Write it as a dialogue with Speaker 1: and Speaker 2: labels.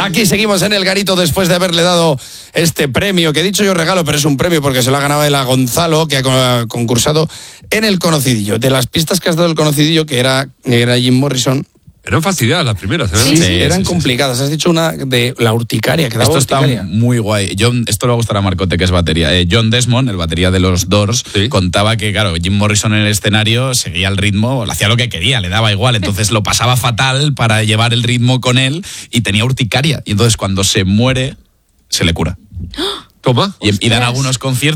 Speaker 1: Aquí seguimos en el garito después de haberle dado este premio, que he dicho yo regalo, pero es un premio porque se lo ha ganado el Gonzalo, que ha concursado en el Conocidillo. De las pistas que has dado el Conocidillo, que era Jim Morrison.
Speaker 2: Eran fastidiadas las primeras, ¿eh?
Speaker 1: Sí, eran complicadas. Has dicho una de la urticaria, que daba
Speaker 3: Esto
Speaker 1: urticaria.
Speaker 3: está muy guay. Esto le va a gustar a Marcote, que es batería. John Desmond, el batería de los Doors, contaba que, claro, Jim Morrison en el escenario seguía el ritmo, hacía lo que quería, le daba igual. Entonces lo pasaba fatal para llevar el ritmo con él y tenía urticaria. Y entonces cuando se muere, se le cura.
Speaker 2: Toma.
Speaker 3: Y dan algunos conciertos